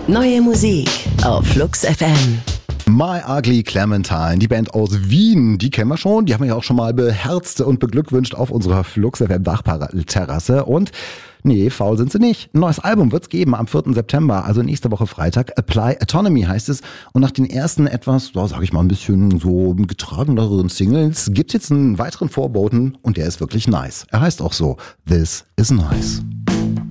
Neue Musik auf Flux FM. My Ugly Clementine, die Band aus Wien, die kennen wir schon. Die haben wir ja auch schon mal beherzt und beglückwünscht auf unserer Flux FM Dachterrasse. Und nee, faul sind sie nicht. Ein neues Album wird's geben am 4. September, also nächste Woche Freitag. Apply Autonomy heißt es. Und nach den ersten etwas, sag ich mal, ein bisschen so getrageneren Singles gibt's jetzt einen weiteren Vorboten und der ist wirklich nice. Er heißt auch so, This is Nice.